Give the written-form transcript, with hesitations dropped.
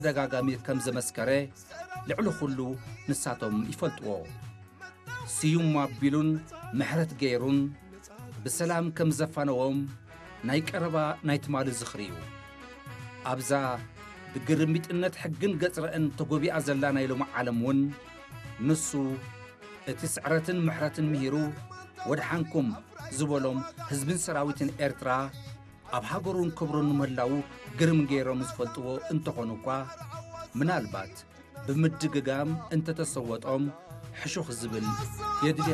ደጋጋሚ ከም ዘመስከረ ልዕሉ ኩሉ ንሳቶም ይፈልጥዎ ስዩም ማቢሉን ምሕረት ገይሩን ብሰላም ከም ዘፋነዎም ናይ ቀረባ ናይ ትማል ዝኽሪዩ ኣብዛ ብግርሚጥነት ሕግን ገጽረአን ተጎቢኣ ዘላ ናይ ሎማ ዓለምውን ንሱ እቲ ስዕረትን ምሕረትን ምሂሩ ወድሓንኩም ዝበሎም ህዝብን ሰራዊትን ኤርትራ ኣብ ሃገሩን ክብሩን መላው ግርም ገይሮም ዝፈልጥዎ እንተኾኑ እኳ ምናልባት ብምድግጋም እንተተሰወጦም ሕሹኽ ዝብል የድልዮ